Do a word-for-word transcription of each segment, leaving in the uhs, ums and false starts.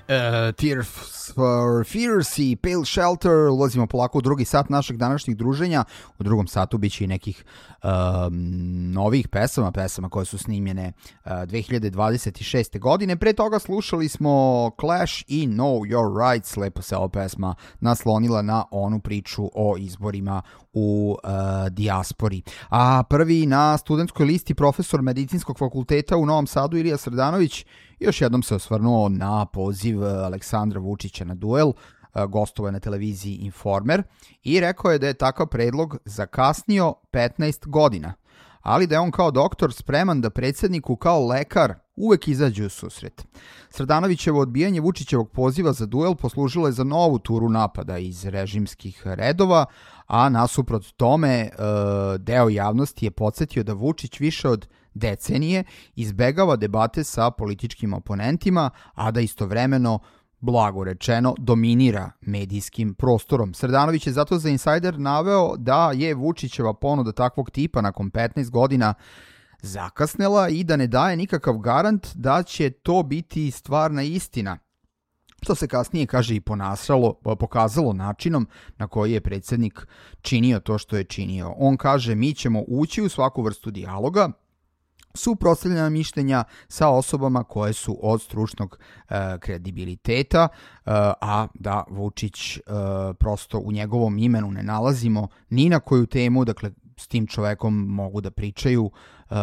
Uh, Tears for Fears i Pale Shelter. Ulazimo polako u drugi sat našeg današnjeg druženja. U drugom satu bit će i nekih um, novih pesama, pesama koje su snimljene uh, dve hiljade dvadeset šeste. godine. Pre toga slušali smo Clash i Know Your Rights. Lepo se ova pesma naslonila na onu priču o izborima u uh, dijaspori. A prvi na studentskoj listi profesor medicinskog fakulteta u Novom Sadu Ilija Srdanović još jednom se osvrnuo na poziv Aleksandra Vučića na duel, gostovao je na televiziji Informer i rekao je da je takav predlog zakasnio petnaest godina, ali da je on kao doktor spreman da predsjedniku kao lekar uvek izađe u susret. Srdanovićevo odbijanje Vučićevog poziva za duel poslužilo je za novu turu napada iz režimskih redova, a nasuprot tome deo javnosti je podsjetio da Vučić više od decenije izbegava debate sa političkim oponentima, a da istovremeno, blago rečeno, dominira medijskim prostorom. Srdanović je zato za Insider naveo da je Vučićeva ponuda takvog tipa nakon petnaest godina zakasnela i da ne daje nikakav garant da će to biti stvarna istina, što se kasnije, kaže, i ponasralo, pokazalo načinom na koji je predsjednik činio to što je činio. On kaže, mi ćemo ući u svaku vrstu dijaloga, suprotstavljena mišljenja sa osobama koje su od stručnog e, kredibiliteta, e, a da Vučić e, prosto u njegovom imenu ne nalazimo ni na koju temu, dakle s tim čovekom mogu da pričaju. E,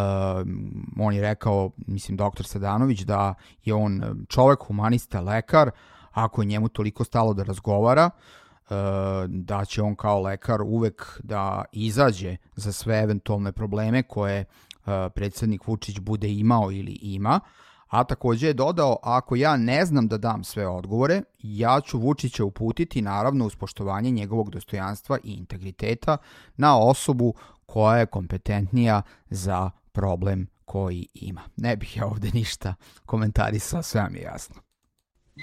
on je rekao, mislim, doktor Srdanović, da je on čovek, humanista, lekar, ako je njemu toliko stalo da razgovara, e, da će on kao lekar uvek da izađe za sve eventualne probleme koje predsjednik Vučić bude imao ili ima, a također je dodao, ako ja ne znam da dam sve odgovore, ja ću Vučića uputiti, naravno uz poštovanje njegovog dostojanstva i integriteta, na osobu koja je kompetentnija za problem koji ima. Ne bih ja ovdje ništa komentarisao, sve vam je jasno.